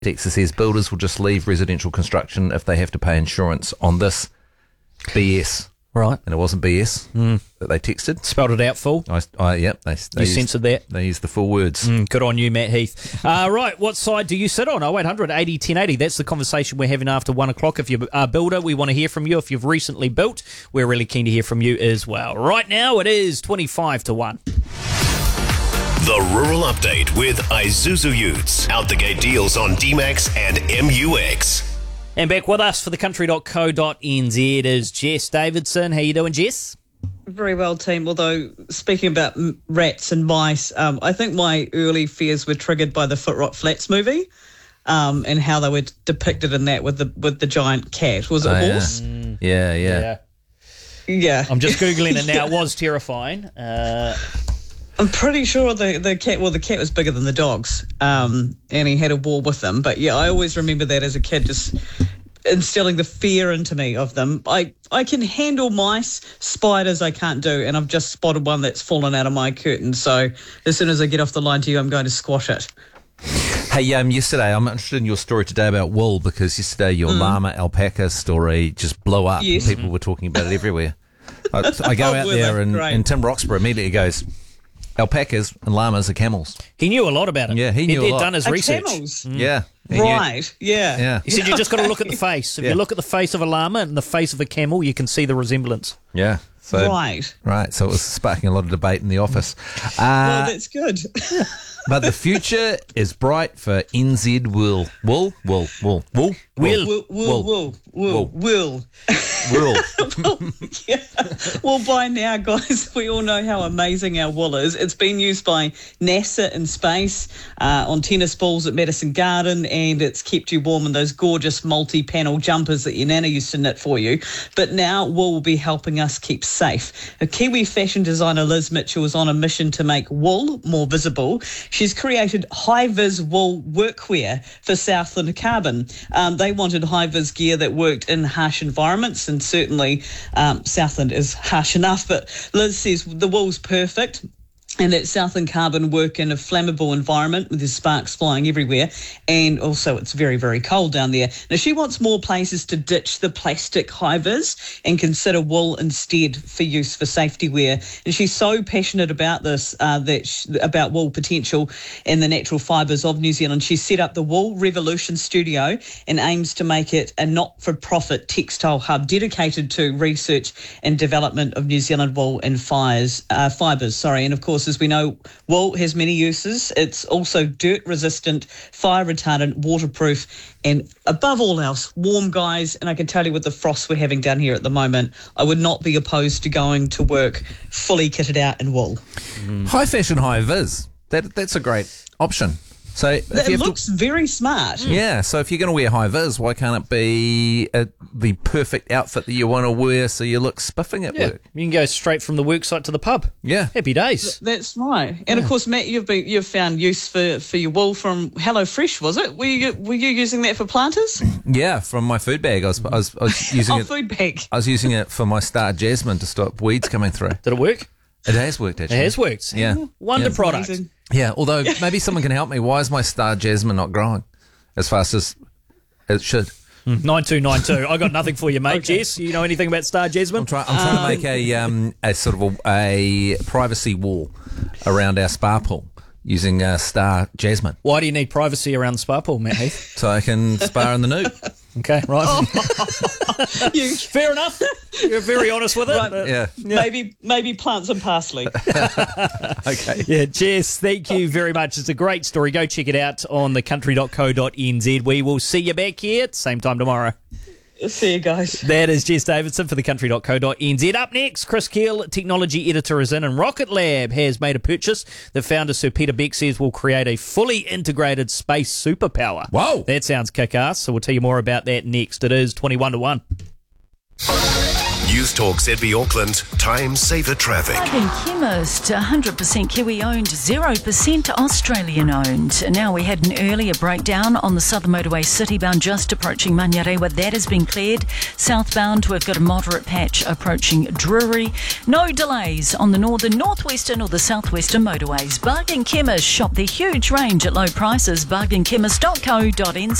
Dexter says builders will just leave residential construction if they have to pay insurance on this. BS. Right. And it wasn't BS that they texted. Spelled it out full. Yep. They You censored that. They used the full words. Good on you, Matt Heath. Right, what side do you sit on? 0800 80 1080. That's the conversation we're having after 1 o'clock. If you're a builder, we want to hear from you. If you've recently built, we're really keen to hear from you as well. Right now, it is 25 to 1. The Rural Update with Isuzu Utes. Out the gate deals on D-Max and MUX. And back with us for the country.co.nz is Jess Davidson. How you doing, Jess? Very well, team. Although, speaking about rats and mice, I think my early fears were triggered by the Footrot Flats movie and how they were depicted in that with the giant cat. Was it a horse? Yeah. Yeah. I'm just Googling it now. It was terrifying. I'm pretty sure the cat was bigger than the dogs, and he had a war with them. But yeah, I always remember that as a kid, just instilling the fear into me of them. I can handle mice, spiders I can't do, and I've just spotted one that's fallen out of my curtain. So as soon as I get off the line to you, I'm going to squash it. Hey, yesterday, I'm interested in your story today about wool, because yesterday your llama alpaca story just blew up. Yes. People were talking about it everywhere. I go out there and Tim Roxburgh immediately goes, alpacas and llamas are camels. He knew a lot about it. Yeah, he knew a lot. He'd done his research. Camels? Yeah. Right, yeah. He said you just got to look at the face. If you look at the face of a llama and the face of a camel, you can see the resemblance. Yeah. So, Right. So it was sparking a lot of debate in the office. Well, that's good. But the future is bright for NZ wool. Wool. Yeah. Well, by now, guys, we all know how amazing our wool is. It's been used by NASA in space, on tennis balls at Madison Garden, and it's kept you warm in those gorgeous multi-panel jumpers that your nana used to knit for you. But now wool will be helping us keep safe. A Kiwi fashion designer, Liz Mitchell, is on a mission to make wool more visible. She's created high-vis wool workwear for Southland Carbon. They wanted high-vis gear that worked in harsh environments, and certainly Southland is harsh enough, but Liz says the wool's perfect and that Southland Carbon work in a flammable environment with the sparks flying everywhere, and also it's very, very cold down there. Now, she wants more places to ditch the plastic high-vis and consider wool instead for use for safety wear. And she's so passionate about this, about wool potential and the natural fibres of New Zealand. She set up the Wool Revolution Studio and aims to make it a not-for-profit textile hub dedicated to research and development of New Zealand wool and fibres. And of course, as we know, wool has many uses. It's also dirt resistant, fire retardant, waterproof, and above all else, warm, guys. And I can tell you, with the frost we're having down here at the moment, I would not be opposed to going to work fully kitted out in wool. High fashion, high vis. That's a great option. So it looks very smart. Yeah, so if you're going to wear high vis, why can't it be the perfect outfit that you want to wear so you look spiffing at work? You can go straight from the work site to the pub. Yeah. Happy days. That's right. And of course, Matt, you've found use for your wool from HelloFresh, was it? Were you using that for planters? Yeah, from my food bag. I was using it. Food bag. I was using it for my star jasmine to stop weeds coming through. Did it work? It has worked, actually. It has worked. Yeah. Wonder product. Amazing. Yeah, although maybe someone can help me. Why is my star jasmine not growing as fast as it should? 9292. I got nothing for you, mate. Okay. Jess, you know anything about star jasmine? I'm trying to make a sort of a privacy wall around our spa pool using star jasmine, Why do you need privacy around the spa pool, Matt Heath? so I can spa in the nude. Okay, right. Fair enough. You're very honest with it. Right. but- Yeah. Maybe plant some parsley. Okay. Yeah, Jess, thank you very much. It's a great story. Go check it out on thecountry.co.nz. We will see you back here at the same time tomorrow. See you guys. That is Jess Davidson for thecountry.co.nz. Up next, Chris Keel, technology editor, is in, and Rocket Lab has made a purchase. The founder, Sir Peter Beck, says will create a fully integrated space superpower. Whoa. That sounds kick-ass, so we'll tell you more about that next. It is 21 to 1. News Talk ZB Auckland, Time Saver Traffic. Bargain Chemist, 100% Kiwi owned, 0% Australian owned. Now, we had an earlier breakdown on the Southern Motorway citybound just approaching Manurewa. That has been cleared. Southbound, we've got a moderate patch approaching Drury. No delays on the northern, northwestern or the southwestern motorways. Bargain Chemist, shop their huge range at low prices. bargainchemist.co.nz.